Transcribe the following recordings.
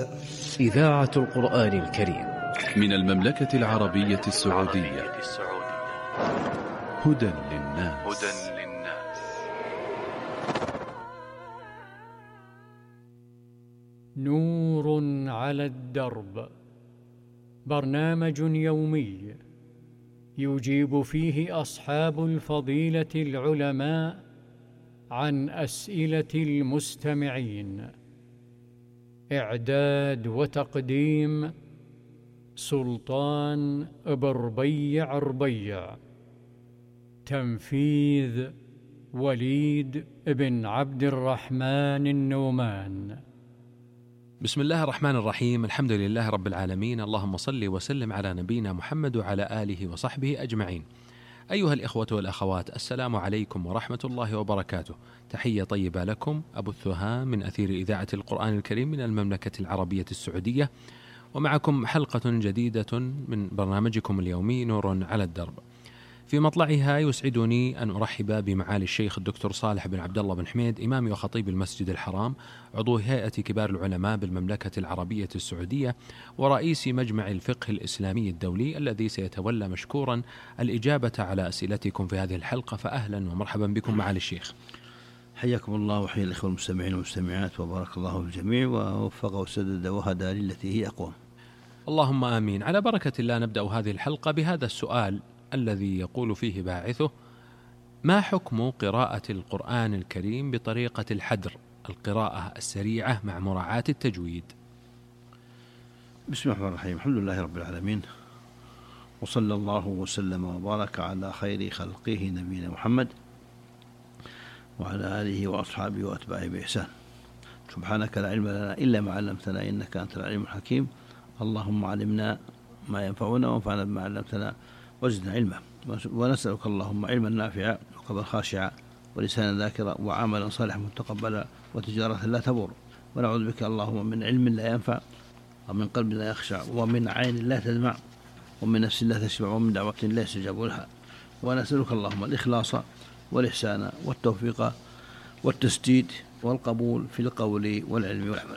إذاعة القرآن الكريم من المملكة العربية السعودية. هدى للناس. نور على الدرب، برنامج يومي يجيب فيه أصحاب الفضيلة العلماء عن أسئلة المستمعين. إعداد وتقديم سلطان بربيع ربيع. تنفيذ وليد بن عبد الرحمن النومان. بسم الله الرحمن الرحيم. الحمد لله رب العالمين، اللهم صل وسلم على نبينا محمد وعلى آله وصحبه أجمعين. أيها الإخوة والأخوات، السلام عليكم ورحمة الله وبركاته. تحية طيبة لكم، أبثها من أثير إذاعة القرآن الكريم من المملكة العربية السعودية، ومعكم حلقة جديدة من برنامجكم اليومي نور على الدرب. في مطلعها يسعدني أن أرحب بمعالي الشيخ الدكتور صالح بن عبد الله بن حميد، إمام وخطيب المسجد الحرام، عضو هيئة كبار العلماء بالمملكة العربية السعودية، ورئيس مجمع الفقه الإسلامي الدولي، الذي سيتولى مشكورا الإجابة على أسئلتكم في هذه الحلقة. فأهلا ومرحبا بكم معالي الشيخ. حياكم الله وحيا الإخوة المستمعين والمستمعات، وبارك الله في الجميع ووفق وسدد وهدى للتي هي أقوم. اللهم آمين. على بركة الله نبدأ هذه الحلقة بهذا السؤال الذي يقول فيه باعثه: ما حكم قراءة القرآن الكريم بطريقة الحدر، القراءة السريعة مع مراعاة التجويد؟ بسم الله الرحمن الرحيم. الحمد لله رب العالمين، وصلى الله وسلم وبارك على خير خلقه نبينا محمد وعلى آله وأصحابه وأتباعه بإحسان. سبحانك لا علم لنا إلا ما علمتنا إنك أنت العليم الحكيم. اللهم علمنا ما ينفعنا وانفعنا بما علمتنا وزدنا علما. ونسألك اللهم علما نافعا وقلبا خاشعا ولسانا ذاكرا وعملا صالحا متقبلا وتجارة لا تبور. ونعوذ بك اللهم من علم لا ينفع ومن قلب لا يخشع ومن عين لا تدمع ومن نفس لا تشبع ومن دعوة لا يستجاب لها. ونسألك اللهم الإخلاص والإحسان والتوفيق والتسديد والقبول في القول والعلم والعمل.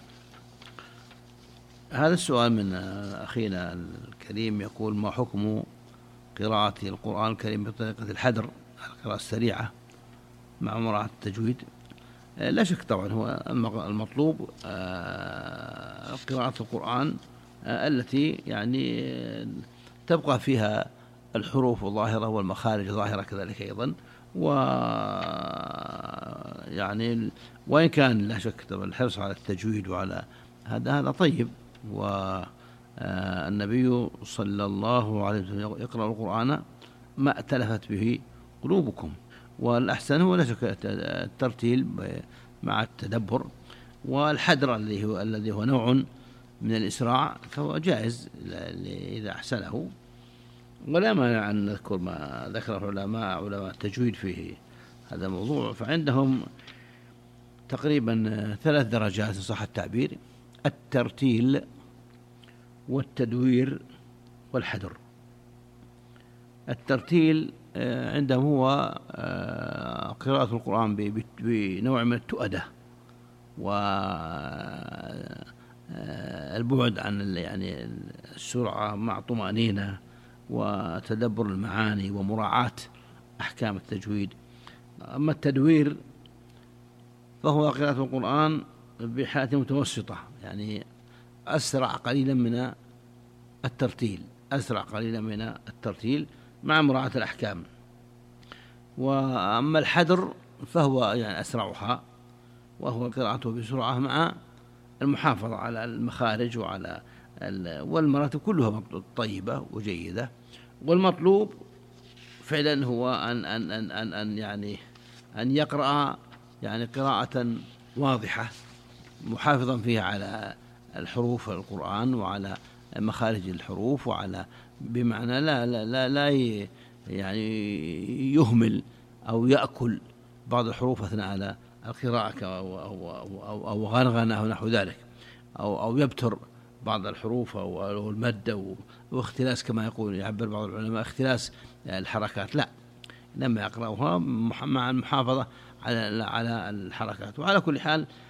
هذا السؤال من أخينا الكريم يقول: ما حكم قراءة القرآن الكريم بطريقة الحدر، القراءة السريعة مع مراعاة التجويد؟ لا شك طبعا هو المطلوب قراءة القرآن التي يعني تبقى فيها الحروف ظاهرة والمخارج ظاهرة كذلك أيضا، ويعني وإن كان لا شك طبعا الحرص على التجويد وعلى هذا طيب. والنبي صلى الله عليه وسلم يقرأ القرآن ما ائتلفت به قلوبكم، والأحسن هو لا شك الترتيل مع التدبر، والحدر الذي هو نوع من الإسراع فهو جائز إذا أحسنه. ولا مانع أن نذكر ما ذكره علماء التجويد فيه هذا الموضوع، فعندهم تقريبا 3 درجات إن صح التعبير: الترتيل والتدوير والحدر. الترتيل عندهم هو قراءة القرآن بنوع من التؤدة والبعد عن يعني السرعة مع طمأنينة وتدبر المعاني ومراعاة أحكام التجويد. أما التدوير فهو قراءة القرآن بحالة متوسطة، يعني أسرع قليلا من الترتيل مع مراعاة الأحكام. وأما الحدر فهو يعني أسرعها، وهو قراءته بسرعة مع المحافظة على المخارج وعلى والمراتب كلها طيبة وجيدة. والمطلوب فعلا هو أن يقرأ يعني قراءة واضحة محافظا فيها على الحروف القرآن وعلى مخارج الحروف، وعلى بمعنى لا يعني يهمل أو يأكل بعض الحروف أثناء على القراءة أو غنغنة أو نحو ذلك، أو يبتر بعض الحروف أو المد واختلاس كما يعبر بعض العلماء اختلاس الحركات. لا، لما يقرأها مع المحافظة على الحركات. وعلى كل حال